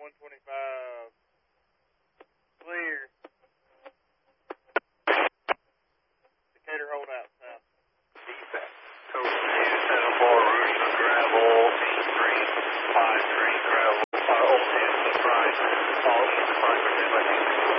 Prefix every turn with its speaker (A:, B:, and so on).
A: 125. Clear. Decatur hold out south.
B: Defect. Code 274, Rouge the gravel, T353 gravel, all hands surprise, all east 5%,